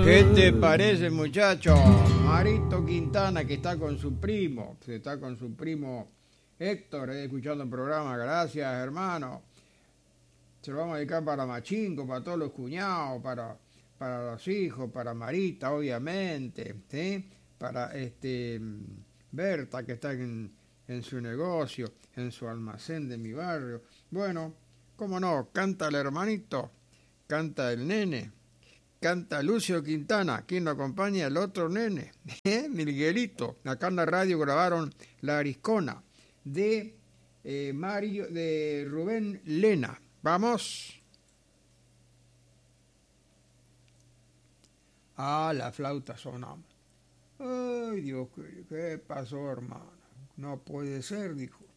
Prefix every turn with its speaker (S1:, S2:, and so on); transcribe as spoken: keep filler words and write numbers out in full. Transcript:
S1: ¿Qué te parece, muchacho? Marito Quintana, que está con su primo, que está con su primo Héctor, eh, escuchando el programa. Gracias, hermano. Se lo vamos a dedicar para Machingo, para todos los cuñados, para, para los hijos, para Marita, obviamente, ¿sí? Para este Berta, que está en, en su negocio, en su almacén de mi barrio. Bueno, cómo no, canta el hermanito, canta el nene, canta Lucio Quintana. ¿Quién lo acompaña? El otro nene, ¿eh? Miguelito. Acá en la radio grabaron La Ariscona de eh, Mario, de Rubén Lena. Vamos. Ah, la flauta sonaba. Ay, Dios, ¿qué, qué pasó, hermano? No puede ser, dijo.